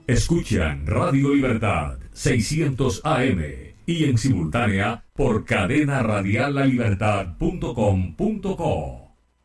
Escuchan Radio Libertad 600 AM y en simultánea por cadenaradiallalibertad.com.co.